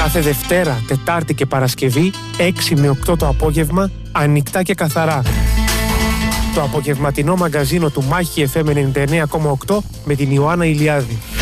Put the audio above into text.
Κάθε Δευτέρα, Τετάρτη και Παρασκευή, 6 με 8 το απόγευμα, ανοιχτά και καθαρά. Το απογευματινό μαγκαζίνο του Μάχη FM 99,8 με την Ιωάννα Ηλιάδη.